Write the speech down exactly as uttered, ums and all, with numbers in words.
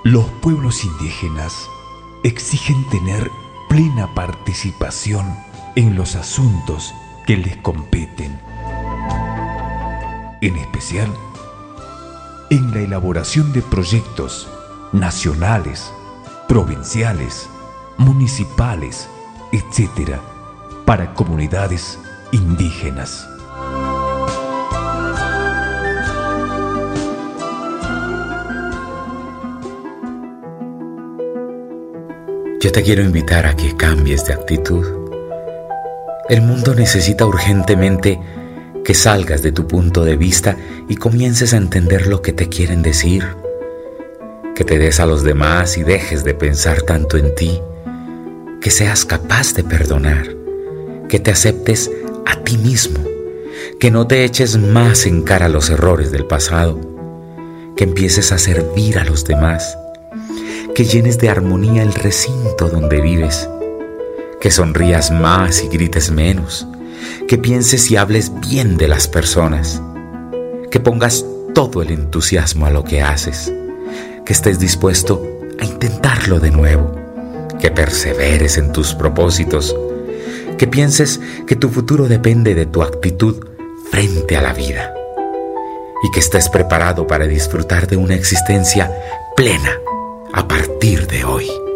Los pueblos indígenas exigen tener plena participación en los asuntos que les competen, en especial en la elaboración de proyectos nacionales, provinciales, municipales, etcétera, para comunidades indígenas. Yo te quiero invitar a que cambies de actitud. El mundo necesita urgentemente que salgas de tu punto de vista y comiences a entender lo que te quieren decir. Que te des a los demás y dejes de pensar tanto en ti. Que seas capaz de perdonar. Que te aceptes a ti mismo. Que no te eches más en cara los errores del pasado. Que empieces a servir a los demás. Que llenes de armonía el recinto donde vives, que sonrías más y grites menos, que pienses y hables bien de las personas, que pongas todo el entusiasmo a lo que haces, que estés dispuesto a intentarlo de nuevo, que perseveres en tus propósitos, que pienses que tu futuro depende de tu actitud frente a la vida y que estés preparado para disfrutar de una existencia plena a partir de hoy.